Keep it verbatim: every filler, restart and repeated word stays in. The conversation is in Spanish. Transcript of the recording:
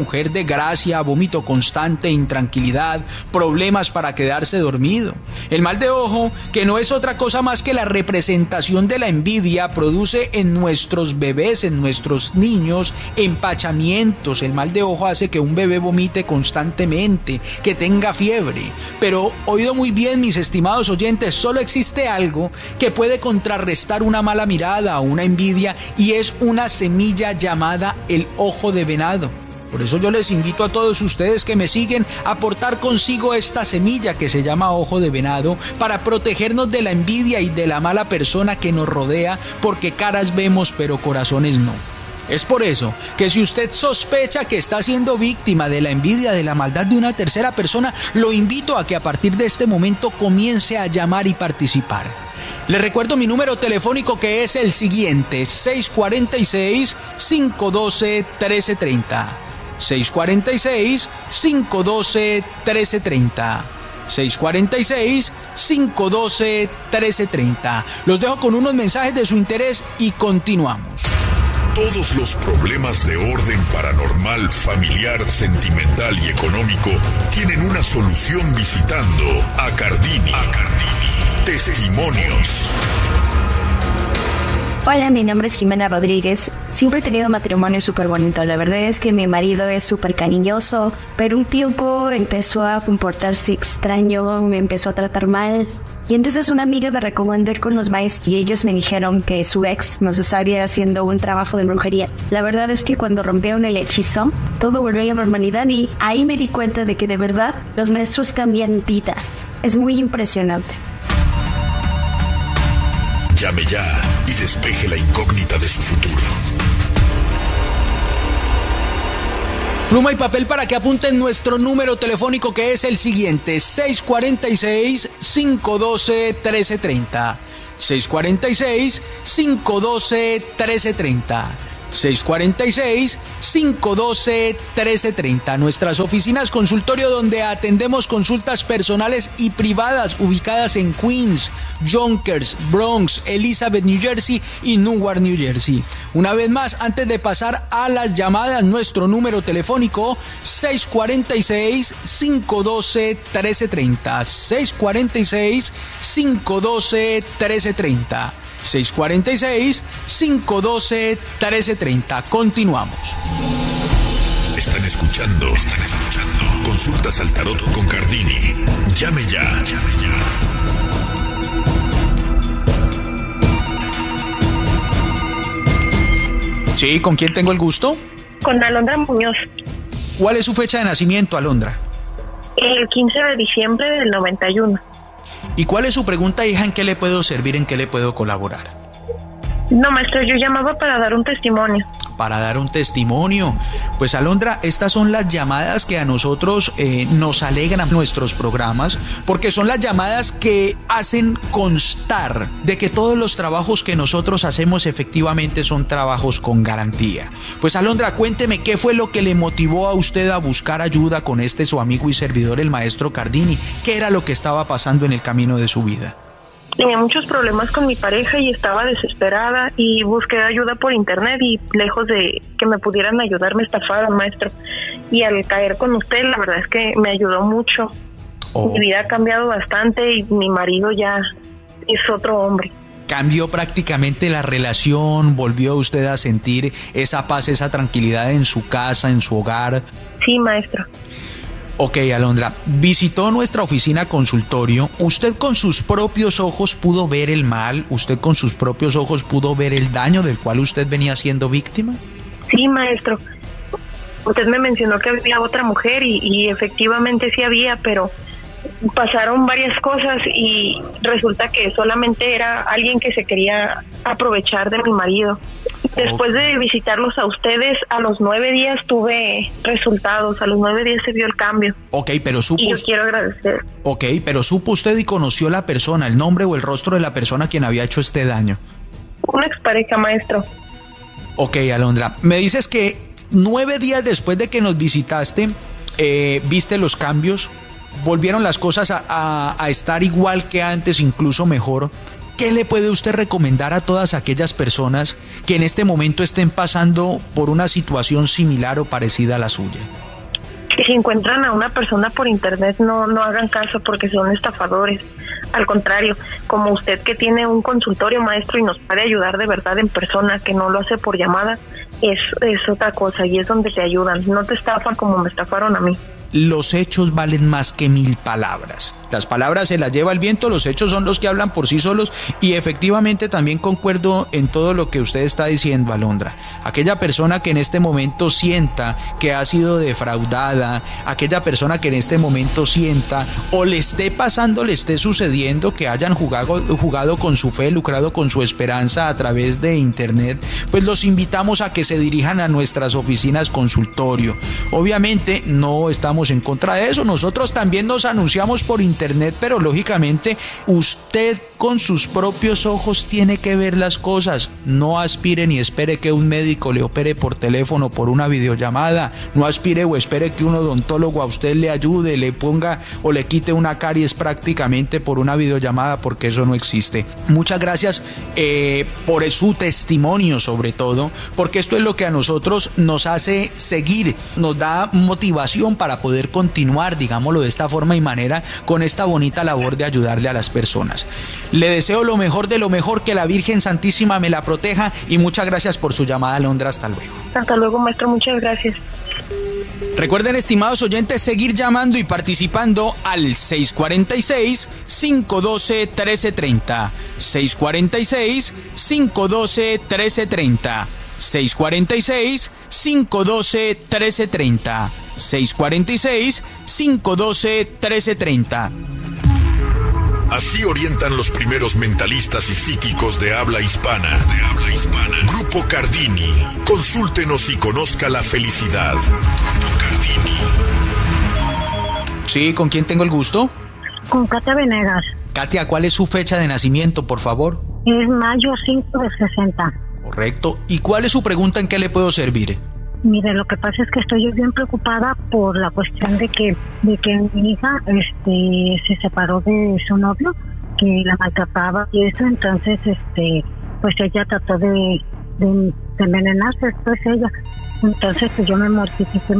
mujer de gracia, vómito constante, intranquilidad, problemas para quedarse dormido. El mal de ojo, que no es otra cosa más que la representación de la envidia, produce en nuestros bebés, en nuestros niños, empachamientos. El mal de ojo hace que un bebé vomite constantemente, que tenga fiebre. Pero oído muy bien, mis estimados oyentes, solo existe algo que puede contrarrestar una mala mirada o una envidia, y es una semilla llamada el ojo de venado. Por eso yo les invito a todos ustedes que me siguen a portar consigo esta semilla que se llama ojo de venado, para protegernos de la envidia y de la mala persona que nos rodea, porque caras vemos pero corazones no. Es por eso que si usted sospecha que está siendo víctima de la envidia, de la maldad de una tercera persona, lo invito a que a partir de este momento comience a llamar y participar. Le recuerdo mi número telefónico, que es el siguiente: seis cuatro seis, cinco uno dos, uno tres tres cero. seis cuatro seis, cinco uno dos, uno tres tres cero. seis cuatro seis, cinco uno dos, uno tres tres cero. Los dejo con unos mensajes de su interés y continuamos. Todos los problemas de orden paranormal, familiar, sentimental y económico tienen una solución visitando a Cardini. A Cardini. Testimonios. Hola, mi nombre es Jimena Rodríguez. Siempre he tenido un matrimonio súper bonito. La verdad es que mi marido es súper cariñoso, pero un tiempo empezó a comportarse extraño, me empezó a tratar mal. Y entonces una amiga me recomendó ir con los maestros y ellos me dijeron que su ex nos estaría haciendo un trabajo de brujería. La verdad es que cuando rompieron el hechizo, todo volvió a la normalidad, y ahí me di cuenta de que de verdad los maestros cambian vidas. Es muy impresionante. Llame ya y despeje la incógnita de su futuro. Pluma y papel para que apunten nuestro número telefónico, que es el siguiente: seis cuatro seis, cinco uno dos, uno tres tres cero. seis cuatro seis, cinco uno dos, uno tres tres cero. seis cuatro seis, cinco uno dos, uno tres tres cero. Nuestras oficinas consultorio, donde atendemos consultas personales y privadas, ubicadas en Queens, Yonkers, Bronx, Elizabeth, New Jersey y Newark, New Jersey. Una vez más, antes de pasar a las llamadas, nuestro número telefónico: seis cuatro seis, cinco dos uno, uno tres tres cero. seis cuatro seis, cinco dos uno, uno tres tres cero. seis cuatro seis, cinco dos uno, uno tres tres cero. Continuamos. Están escuchando, están escuchando Consultas al Tarot con Cardini. Llame ya, llame ya. Sí, ¿con quién tengo el gusto? Con Alondra Muñoz. ¿Cuál es su fecha de nacimiento, Alondra? El quince de diciembre del noventa y uno. ¿Y cuál es su pregunta, hija? ¿En qué le puedo servir? ¿En qué le puedo colaborar? No, maestro, yo llamaba para dar un testimonio. Para dar un testimonio. Pues, Alondra, estas son las llamadas que a nosotros eh, nos alegran nuestros programas, porque son las llamadas que hacen constar de que todos los trabajos que nosotros hacemos efectivamente son trabajos con garantía. Pues, Alondra, cuénteme qué fue lo que le motivó a usted a buscar ayuda con este su amigo y servidor, el maestro Cardini. ¿Qué era lo que estaba pasando en el camino de su vida? Tenía muchos problemas con mi pareja y estaba desesperada, y busqué ayuda por internet, y lejos de que me pudieran ayudar me estafaban, maestro. Y al caer con usted, la verdad es que me ayudó mucho. Oh. Mi vida ha cambiado bastante y mi marido ya es otro hombre. ¿Cambió prácticamente la relación? ¿Volvió usted a sentir esa paz, esa tranquilidad en su casa, en su hogar? Sí, maestro. Ok, Alondra, visitó nuestra oficina consultorio. ¿Usted con sus propios ojos pudo ver el mal? ¿Usted con sus propios ojos pudo ver el daño del cual usted venía siendo víctima? Sí, maestro. Usted me mencionó que había otra mujer y, y efectivamente sí había, pero pasaron varias cosas y resulta que solamente era alguien que se quería aprovechar de mi marido. Después de visitarlos a ustedes, a los nueve días tuve resultados, a los nueve días se vio el cambio. Ok, pero supo... Y yo quiero agradecer. Ok, pero supo usted y conoció la persona, el nombre o el rostro de la persona a quien había hecho este daño. Una expareja, maestro. Ok, Alondra, me dices que nueve días después de que nos visitaste, eh, viste los cambios, volvieron las cosas a, a, a estar igual que antes, incluso mejor. ¿qué le puede usted recomendar a todas aquellas personas que en este momento estén pasando por una situación similar o parecida a la suya? Que si encuentran a una persona por internet no, no hagan caso porque son estafadores. Al contrario, como usted que tiene un consultorio, maestro, y nos puede ayudar de verdad en persona, que no lo hace por llamada, es, es otra cosa y es donde te ayudan. No te estafan como me estafaron a mí. Los hechos valen más que mil palabras. Las palabras se las lleva el viento, los hechos son los que hablan por sí solos, y efectivamente también concuerdo en todo lo que usted está diciendo, Alondra. Aquella persona que en este momento sienta que ha sido defraudada, aquella persona que en este momento sienta o le esté pasando, le esté sucediendo que hayan jugado, jugado con su fe, lucrado con su esperanza a través de internet, pues los invitamos a que se dirijan a nuestras oficinas consultorio. Obviamente no estamos en contra de eso, nosotros también nos anunciamos por internet, pero lógicamente usted con sus propios ojos tiene que ver las cosas. No aspire ni espere que un médico le opere por teléfono, por una videollamada. No aspire o espere que un odontólogo a usted le ayude, le ponga o le quite una caries prácticamente por una videollamada, porque eso no existe. Muchas gracias eh, por su testimonio, sobre todo, porque esto es lo que a nosotros nos hace seguir, nos da motivación para poder continuar, digámoslo de esta forma y manera, con esta bonita labor de ayudarle a las personas. Le deseo lo mejor de lo mejor, que la Virgen Santísima me la proteja, y muchas gracias por su llamada, Alondra. Hasta luego. Hasta luego, maestro, muchas gracias. Recuerden, estimados oyentes, seguir llamando y participando al seis cuatro seis, cinco uno dos, uno tres tres cero, seis cuatro seis, cinco uno dos, uno tres tres cero, seis cuatro seis, cinco uno dos, uno tres tres cero, seis cuatro seis, cinco uno dos, uno tres tres cero. Así orientan los primeros mentalistas y psíquicos de habla hispana. De habla hispana. Grupo Cardini. Consúltenos y conozca la felicidad. Grupo Cardini. Sí, ¿con quién tengo el gusto? Con Katia Venegas. Katia, ¿cuál es su fecha de nacimiento, por favor? Es mayo cinco de sesenta. Correcto. ¿Y cuál es su pregunta? ¿En qué le puedo servir? Mire, lo que pasa es que estoy bien preocupada por la cuestión de que de que mi hija este se separó de su novio, que la maltrataba y eso. Entonces este pues ella trató de, de, de envenenarse, pues ella. Entonces pues yo me mortifiqué